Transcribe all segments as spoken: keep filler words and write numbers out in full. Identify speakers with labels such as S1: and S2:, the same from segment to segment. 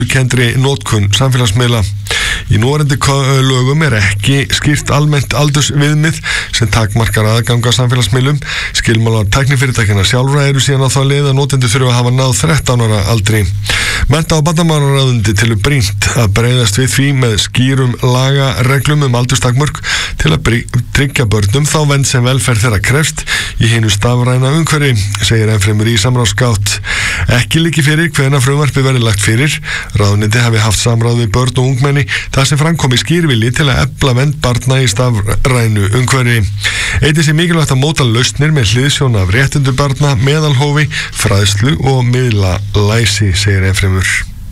S1: kendri notkun samfélagsmiðla. Í núverandi lögum er ekki skýrt almennt aldursviðmið sem takmarkar aðganga samfélagsmiðlum. Skilmálar tæknifyrirtækjanna sjálfra eru síðan á þá leið að notendur þurfa að hafa náð þrettán ára aldri. Mennta- og barnamálaráðuneyti telur brýnt að bregðast við því með skýrum lagareglum um aldurstakmörk til að tryggja börnum þá vernd sem velferð þeirra krefst í hinu stafræna umhverfi, segir ennfremur í samráðsgátt. Ekki liggi fyrir hvenær frumvarpið verði lagt fyrir. Ráðuneyti hafi haft samráð við börn og ungmenni þar sem framkomi skýrvilji til að efla vernd barna í stafrænu umhverfi. Einnig sé mikilvægt að móta lausnir með hliðsjón af réttindum barna, meðalhófi, fræðslu og miðlalæsi, segir ennfremur.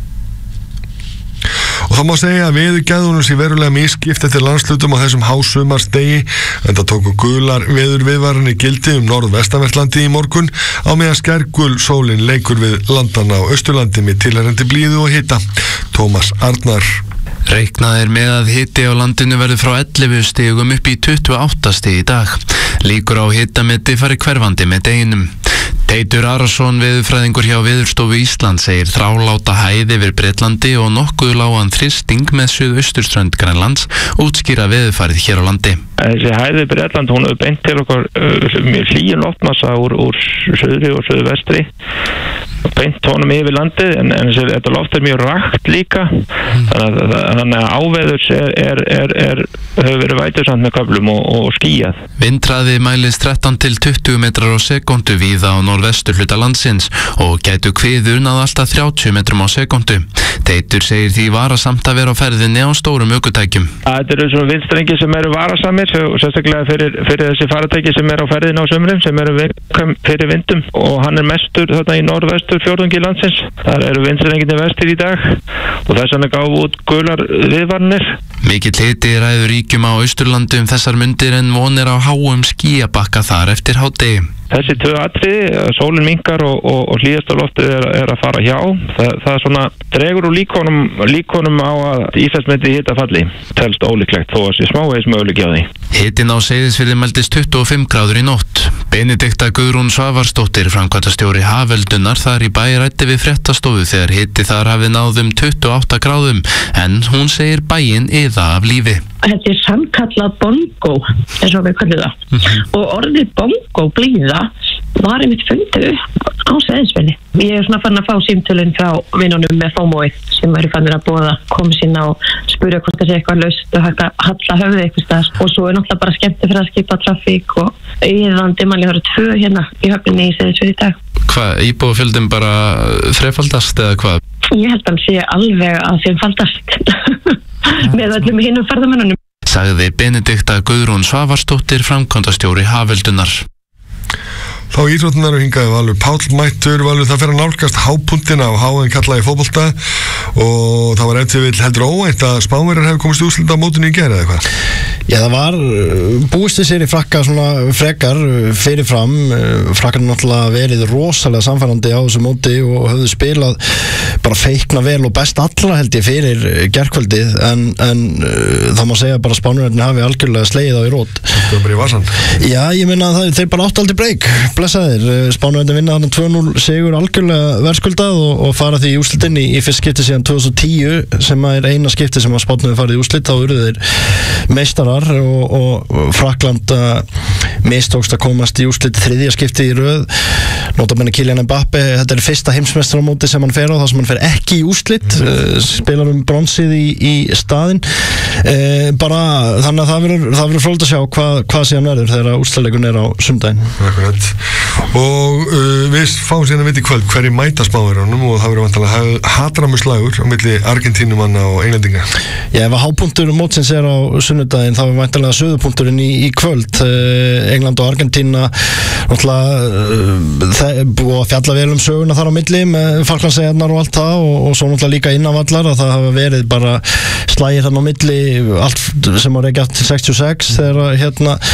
S1: Og það má segja að veðurgæðunum sé verulega misskipt eftir landslutum á þessum hásumarsdegi, en það tóku gular veðurviðvaranir gildi um norðvestanvertlandi í morgun á meðan skærgul sólin leikur við landana á Austurlandi með tilheyrandi blíðu og hita. Tómas Arnar.
S2: Reiknað er með að hiti á landinu verður frá ellefu stigum upp í tuttugu og átta stig í dag. Líkur á hitameti fari hverfandi með deginum. Teitur Arason, veðurfræðingur hjá Veðurstofu Íslands, segir þráláta hæð yfir Bretlandi og nokkuð lágan þrýsting með suðausturströnd Grænlands útskýra veðurfarið hér á landi.
S3: Þessi hæð yfir Bretland, hún hefur beint til okkur uh, mjög hlýjun loftmassa úr, úr söðri og söðvestri, beint honum yfir landið, en, en þessi, þetta loft er mjög rakt líka, mm. þannig, að, þannig að áveðurs er, er, er, er, hefur verið vætusamt með köflum og, og skýjað.
S2: Vindhraði mælist þrettán til tuttugu metrar á sekundu víða á norðvestur hluta landsins og gætu kviður náð alltaf þrjátíu metrum á sekundu. Teitur segir því varasamt að vera á ferðinni á stórum ökutækjum.
S3: Þetta eru svona vindstrengi sem eru varasamir, sérstaklega fyrir, fyrir þessi faratæki sem eru á ferðinni á sumrin, sem eru fyrir vindum, og hann er mestur þarna í norðvestur fjórðungi landsins. Það eru vindstrenginni vestir í dag og þess vegna gáfu út gular viðvaranir.
S2: Mikill hiti ræður ríkjum á Austurlandi um þessar mundir en vonir á háum skýjabakka þar eftir hádegi.
S3: Þessi tvö atriði, sólin minnkar og, og, og hlýjasta loftið er, er að fara hjá. Það, það er svona dregur úr líkonum, líkonum á að Íslandsmetið hitafalli. Telst ólíklegt þó að sé smávegis möguleiki á því.
S2: Hitinn á Seyðisfirði mældist tuttugu og fimm gráður í nótt. Benedikta Guðrún Svavarsdóttir, framkvæmdastjóri Haföldunar þar í bæ, ræddi við fréttastofu þegar hiti þar hafi náð um tuttugu og átta gráðum, en hún segir bæinn iða af lífi.
S4: Þetta er sannkallað bongo, eins og við kallum það. Mm-hmm. Og orðið bongo, blíða, var einmitt fundið upp á Seyðisfirði. Ég er svona fann að fá símtölinn frá vinunum með fómóið sem eru fannir að búa koma sína og spyrja hvort það sé eitthvað laust og hægt að halla höfði eitthvað stað. Og svo er náttúrulega bara skemmti fyrir að skipa trafík og íðandi mannlega eru tvö hérna í höfninni í Seyðisfirði í dag.
S2: Hvað, íbúafjöldin bara þrefaldast eða hvað?
S4: Ég held að hann sé alveg að fimmfaldast með öllum hinum ferðamönnunum.
S2: Sagði Benedikta Guðrún Svavarsdóttir, framkvæmdastjóri Haföldunar.
S1: Þá íþróttunar og hingaði Valur Páll mættur. Valur, það fer að nálgast hápuntina á H M kallaði fótbolta og það var ef til vill heldur óvænt að Spánverjar hefði komist í úrslit á mótinu í gær eða eitthvað.
S5: Já, það var búist sér í frakka svona frekar fyrirfram. Frakkarnir náttúrulega verið rosalega samfærandi á þessu móti og höfðu spilað bara feikna vel og best allra held ég fyrir gærkvöldið, en, en það má segja bara Spánverjarnir hafi algjörlega slegið á í rót.
S1: Það var bara í vasan.
S5: Já, ég meina að þeir bara áttu aldrei breyk. Blessaðir, Spánverjarnir vinna þarna tvö núll sigur algjörlega verðskuldað og, og fara því í úrslitin í, í fyrst skipti síðan tvö þúsund og tíu sem er eina skipti sem að Spánverjarnir farið í úrslit. Þá urðu þeir meistarar og, og Frakkland mistókst að komast í úrslit þriðja skipti í röð. Notabene Kylian Mbappe, þetta er fyrsta heimsmeistaramóti sem hann fer á, þar sem hann fer ekki í úrslit, uh, spilar um bronsið í, í staðinn. Uh, bara þannig að það verður það verður fróðlegt að sjá hvað, hvað síðan verður þegar úrslitaleikun er á sundaginn.
S1: Akkurat. Og uh, við fáum síðan að vita í kvöld hverju mæta Spánverjunum og það verður vantanlega hatramuslagur á milli Argentínumanna og Englendinga.
S5: Já, ef að hápunktur mótsins er á sunnudaginn þá er vantanlega söðupunkturinn í, í kvöld. Uh, England og Argentína náttúrulega uh, það er búið að fjalla vel um söguna þar á milli með Falklandseyjarnar og allt það og, og svo náttúrulega líka innanvallar að það hafa verið bara slægir þarna á milli allt sem á rekja til sextíu og sex þegar hérna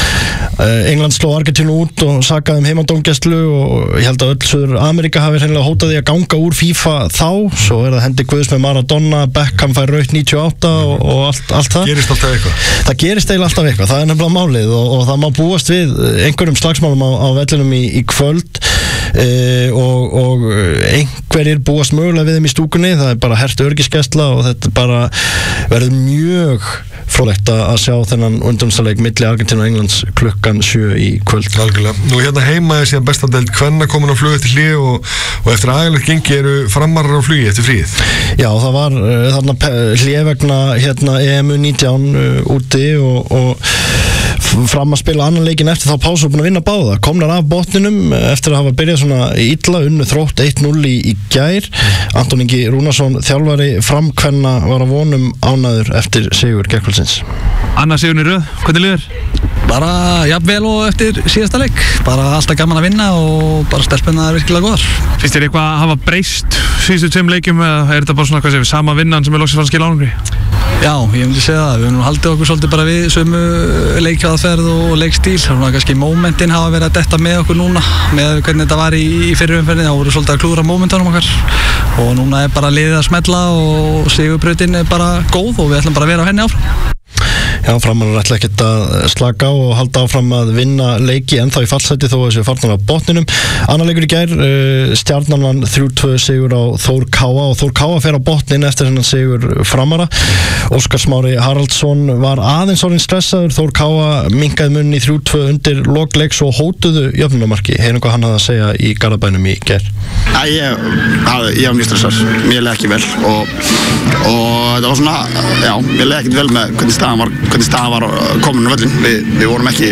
S5: England sló Argentínu út og sakaði um heimandómgæslu og ég held að öll Suður Ameríka hafi hreinlega hótað því að ganga úr FIFA þá, svo er það hendi guðs með Maradona, Beckham fær rautt níutíu og átta og, og allt, allt það.
S1: Gerist alltaf eitthvað?
S5: Það gerist eiginlega alltaf eitthvað, það er nefnilega málið og, og það má búast við einhverjum slagsmálum á, á vellinum í, í kvöld e, og, og einhverjir búast mögulega við þeim í stúkunni, það er bara hert öryggisgæsla og þetta bara verður mjög fróðlegt að sjá þennan undrunstaleik milli Argentínu og Englands klukkan sjö í kvöld.
S1: Algjörlega. Nú hérna heima er síðan besta deild kvenna komin á flug eftir hlé og, og eftir aðeins gengi eru framarar á flugi eftir fríð.
S5: Já, það var uh, þarna hlé vegna hérna E M U nítján uh, úti og, og fram að spila annan leikin eftir þá pásu og búin að vinna báða. Komnar af botninum eftir að hafa byrjað svona illa, unnu Þrótt eitt núll í, í gær. Anton Ingi Rúnarsson, þjálfari framkvenna, var að vonum ánæður eftir sigur gærkvöldsins.
S6: Anna sigurinn í röð, hvernig líður?
S7: Bara jafnvel og eftir síðasta leik. Bara alltaf gaman að vinna og bara stelpunna er virkilega góðar.
S6: Finnst þér eitthvað að hafa breyst síðustu tveim leikjum eða er þetta bara svona, hvað segir við, sama vinnan sem er loksins fara að skila árangri?
S7: Já, ég myndi segja það. Við höfum haldið okkur svolítið bara við sömu leikjaðferð og leikstíl. Svona kannski momentin hafa verið að detta með okkur núna með hvernig þetta var í, í fyrri umferðinni. Það voru svolítið að klúðra momentunum okkar og núna er bara liðið að smella og sigurbrautin er bara góð og við ætlum bara að vera á henni áfram.
S5: Já, Framarar ætla ekkert að slaka á og halda áfram að vinna leiki ennþá í fallseti þó að þessu farnar á botninum. Annar leikur í gær, uh, Stjarnan vann þrjú tvö sigur á Þór Káa og Þór Káa fer á botnin eftir hennan sigur Framara. Óskar Smári Haraldsson var aðeins orðinn stressaður, Þór Káa minnkaði munn í þrjú tvö undir lokleiks og hótuðu jöfnumarki. Heyrum hvað hann hafði að segja í Garðabænum í gær.
S8: Æ, ég, ég var mjög stressaður, mér leið ekki vel og, og það var svona, já, mér leið ekkert vel með hvernig staðan var hvernig staðan var komin á völlin. Við, við vorum ekki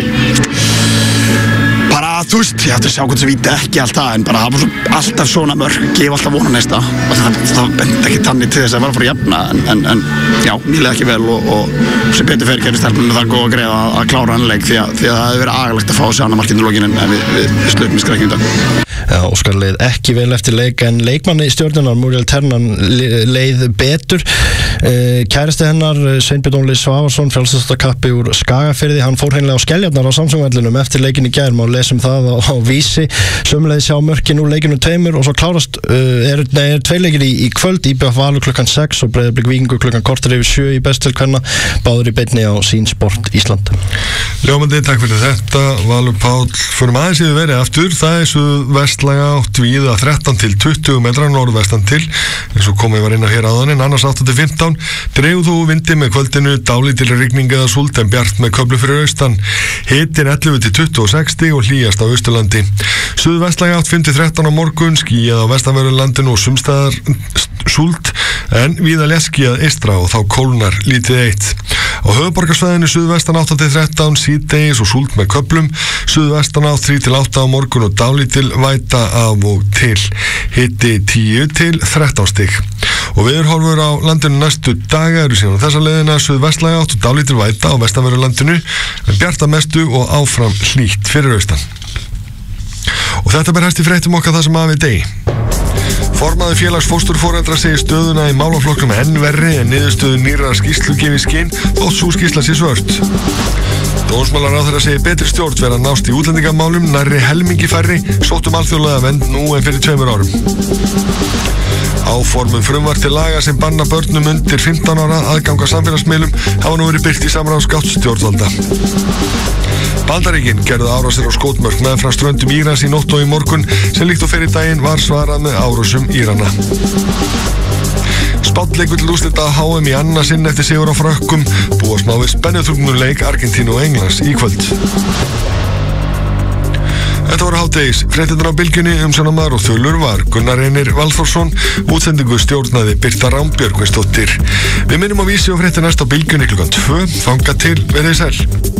S8: bara, þú veist, ég ætti að sjá hvernig það víti ekki allt það, en bara það var svo, alltaf svona mörg, gefa alltaf vona næsta og það, það bent ekki tannig til þess að vera að fara að jafna en, en, en já, mér leið ekki vel og, og sem betur fyrir gerist stelpunum það góð að greiða að, að klára hann leik því að, því að það hefði verið agalegt að fá að sjá hann að markinu lógin en við, við, við slöpum í skrækjum þetta.
S5: Já, Óskar leið ekki vel eftir leik en leikmanni Stjörnunar, Muriel Ternan, leið betur. Kærasti hennar, Sveinbjörn Óli Svavarsson, frjálsastakappi úr Skagafirði, hann fór hreinlega á Skeljarnar á Samsung-vellinum eftir leikin í gær, má lesum það á, á Vísi. Sömuleiðis sjá mörkin úr leikinu tveimur og svo klárast uh, er, er tvei leikir í, í kvöld, í B F Valur klukkan sex og Breiðablik Víkingur klukkan korter yfir sjö í bestilkvenna, báður í beinni á Sín Sport Ísland.
S1: Ljómandi, takk fyrir þetta, Valur Páll. Förum aðeins yfir verið aftur, það er svo vestlæga átt víða þrettán til tuttugu metra norðvestan til, eins og komið var inn á hér áðan, en annars átta til fimmtán. Dreifðu þú vindi með kvöldinu, dálítil rigning eða súld en bjart með köflum fyrir austan. Hitinn ellefu til tuttugu og sex stig og hlýjast á Austurlandi. Suðvestlæga átt fimm til þrettán á morgun, skýjað á vestanverðu landinu og sumstaðar súld, en víða léttskýjað eystra og þá kólnar lítið eitt. Á höfuðborgarsvæðinu suðvestan átta til þrettán, síðdegis og súld með köflum, suðvestan átt þrjú til átta á morgun og dálítil væta af og til. Hiti tíu til þrettán stig. Og veðurhorfur á landinu næstu daga eru síðan þessa leiðina suðvestlæga átt og dálítil væta á vestanverðu landinu, en bjart að mestu og áfram hlýtt fyrir austan. Og þetta ber hæst í fréttum okkar það sem að við degi. Formaður félags fósturforeldra segir stöðuna í málaflokknum enn verri en niðurstöðu nýrrar skýrslu gefið skinn þótt sú skýrsla sé svört. Dómsmálaráðherra segir betri stjórn vera að nást í útlendingamálum, nærri helmingi færri sóttum alþjóðlega vernd nú en fyrir tveimur árum. Áformum frumvarp til laga sem banna börnum undir fimmtán ára aðgang að samfélagsmiðlum hafa nú verið birt í samráðsgátt stjórnvalda. Bandaríkin gerðu árásir á skotmörk meðfram ströndum Írans í nótt og í morgun sem líkt og fyrir daginn var svarað með árásum Írana. Spáttleikur til úrslita H M í annað sinn eftir sigur á Frökkum, búast má við spennuþrungnum leik Argentínu og Englands í kvöld. Þetta voru hádegis, fréttirnar á Bylgjunni, umsjónarmaður og þulur var Gunnar Reynir Valþórsson, útsendingu stjórnaði Birta Rán Björgvinsdóttir. Við minnum á Vísi og fréttir næst á Bylgjunni klukkan tvö, þangað til verið sæl.